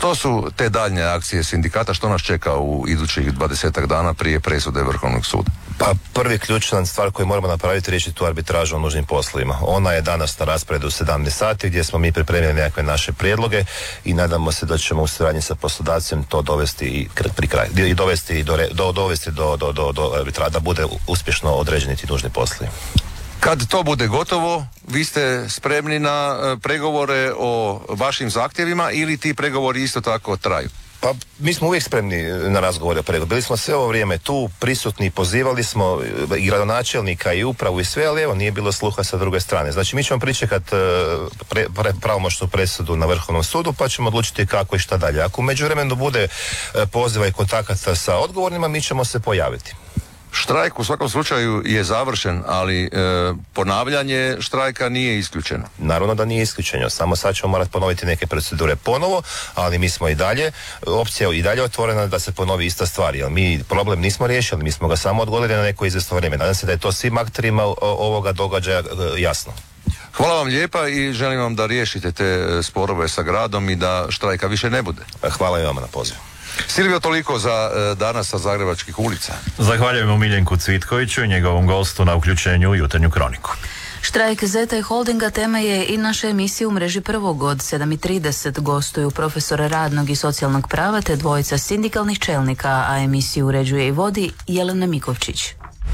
Što su te daljnje akcije sindikata, što nas čeka u idućih 20 dana prije presude Vrhovnog suda? Pa prvi ključna stvar koju moramo napraviti, riješiti tu arbitražu o nužnim poslovima. Ona je danas na rasporedu u 17 sati gdje smo mi pripremili nekakve naše prijedloge i nadamo se da ćemo u suradnji sa poslodavcem to dovesti pri kraju i dovesti do arbitraža, da bude uspješno određeni ti nužni poslovi. Kad to bude gotovo, vi ste spremni na pregovore o vašim zahtjevima ili ti pregovori isto tako traju? Pa mi smo uvijek spremni na razgovore o pregovoru. Bili smo sve ovo vrijeme tu prisutni, pozivali smo i gradonačelnika i upravu i sve, ali evo nije bilo sluha sa druge strane. Znači mi ćemo pričekati pravomoćnu presudu na Vrhovnom sudu pa ćemo odlučiti kako i šta dalje. Ako u međuvremenu bude poziva i kontakata sa odgovornima, mi ćemo se pojaviti. Štrajk u svakom slučaju je završen, ali ponavljanje štrajka nije isključeno. Naravno da nije isključeno, samo sad ćemo morati ponoviti neke procedure ponovo, ali mi smo i dalje, opcija i dalje otvorena da se ponovi ista stvar, jer mi problem nismo riješili, mi smo ga samo odgodili na neko izvjesno vrijeme. Nadam se da je to svim akterima ovoga događaja jasno. Hvala vam lijepa i želim vam da riješite te sporove sa gradom i da štrajka više ne bude. Hvala i vama na pozivu. Silvio, toliko za danas sa zagrebačkih ulica. Zahvaljujemo Miljenku Cvitkoviću i njegovom gostu na uključenju u Jutarnju kroniku. Štrajk ZT Holdinga tema je i naše emisije u mreži Prvog. Od 7:30 gostuju profesor radnog i socijalnog prava te dvojica sindikalnih čelnika, a emisiju uređuje i vodi Jelena Mikovčić.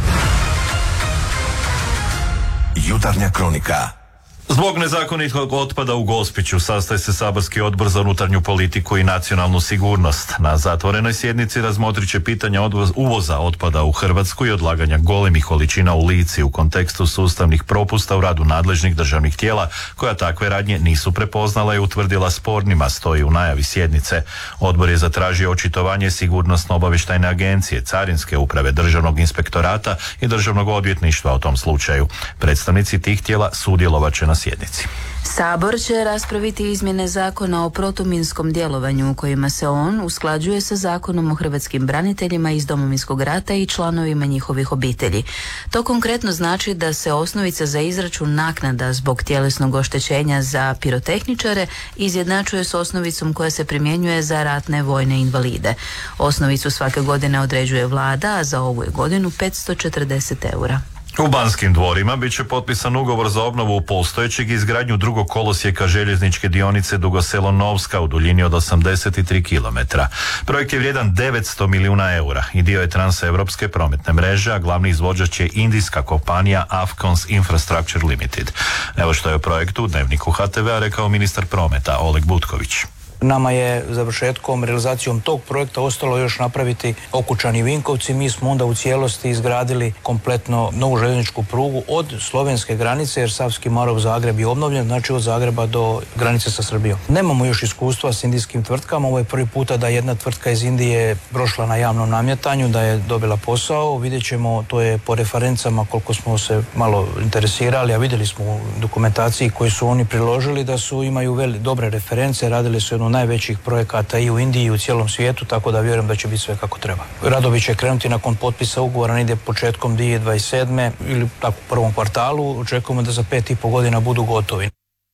Jutarnja kronika. Zbog nezakonitog otpada u Gospiću sastaje se saborski odbor za unutarnju politiku i nacionalnu sigurnost. Na zatvorenoj sjednici razmotrit će pitanja uvoza otpada u Hrvatsku i odlaganja golemih količina u Lici u kontekstu sustavnih propusta u radu nadležnih državnih tijela koja takve radnje nisu prepoznala i utvrdila spornima, stoji u najavi sjednice. Odbor je zatražio očitovanje Sigurnosno-obavještajne agencije, Carinske uprave, Državnog inspektorata i Državnog odvjetništva o tom slučaju. Predstavnici tih tijela sudjelovat će na sjednici. Sabor će raspraviti izmjene zakona o protuminskom djelovanju u kojima se on usklađuje sa Zakonom o hrvatskim braniteljima iz Domovinskog rata i članovima njihovih obitelji. To konkretno znači da se osnovica za izračun naknada zbog tjelesnog oštećenja za pirotehničare izjednačuje s osnovicom koja se primjenjuje za ratne vojne invalide. Osnovicu svake godine određuje vlada, a za ovu je godinu 540 eura. U Banskim dvorima bit će potpisan ugovor za obnovu postojećeg i izgradnju drugog kolosijeka željezničke dionice Dugo Selo-Novska u duljini od 83 km. Projekt je vrijedan 900 milijuna eura i dio je transeuropske prometne mreže, a glavni izvođač je indijska kompanija Afcons Infrastructure Limited. Evo što je o projektu u Dnevniku HTV-a rekao ministar prometa Oleg Butković. Nama je završetkom, realizacijom tog projekta ostalo još napraviti Okučani i Vinkovci. Mi smo onda u cijelosti izgradili kompletno novu željezničku prugu od slovenske granice, jer Savski Marof-Zagreb je obnovljen, znači od Zagreba do granice sa Srbijom. Nemamo još iskustva s indijskim tvrtkama. Ovo je prvi puta da jedna tvrtka iz Indije prošla na javnom namjetanju, da je dobila posao. Vidjet ćemo, to je po referencama koliko smo se malo interesirali, a vidjeli smo u dokumentaciji koju su oni priložili da su imaju dobre reference, radili su jednu najvećih projekata i u Indiji i u cijelom svijetu, tako da vjerujem da će biti sve kako treba. Radovi će krenuti nakon potpisa ugovora, ide početkom 2027. ili tako u prvom kvartalu. Očekujemo da za 5,5 godina budu gotovi.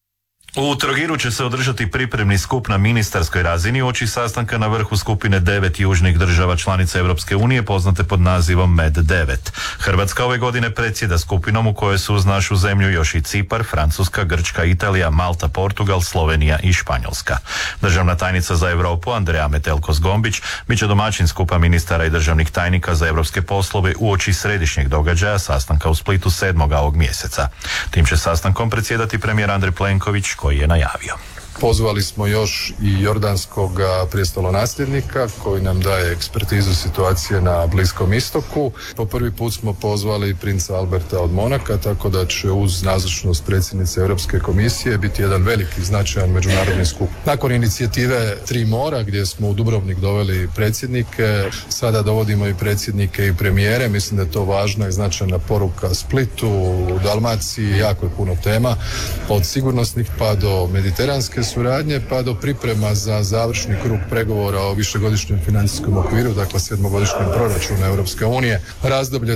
U Trogiru će se održati pripremni skup na ministarskoj razini uoči sastanka na vrhu skupine 9 južnih država članica Europske unije poznate pod nazivom MED9. Hrvatska ove godine predsjeda skupinom u kojoj su uz našu zemlju još i Cipar, Francuska, Grčka, Italija, Malta, Portugal, Slovenija i Španjolska. Državna tajnica za Europu Andreja Metelko-Zgombić bit će domaćin skupa ministara i državnih tajnika za europske poslove uoči središnjeg događaja sastanka u Splitu 7. ovog mjeseca. Tim će sastankom predsjedati premijer Andrej Plenković koji je najavio. Pozvali smo još i jordanskog prijestolonasljednika koji nam daje ekspertizu situacije na Bliskom istoku. Po prvi put smo pozvali princa Alberta od Monaka, tako da će uz nazočnost predsjednice Europske komisije biti jedan veliki značajan međunarodni skup. Nakon inicijative Tri mora gdje smo u Dubrovnik doveli predsjednike, sada dovodimo i predsjednike i premijere. Mislim da je to važna i značajna poruka Splitu, u Dalmaciji, jako je puno tema, od sigurnosnih pa do mediteranske suradnje pa do priprema za završni krug pregovora o višegodišnjem financijskom okviru, dakle 7-godišnjem proračunu Europske unije, razdoblje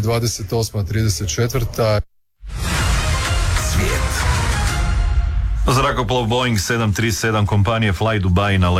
28-34. Zrakoplov Boeing 737 kompanije Fly Dubai na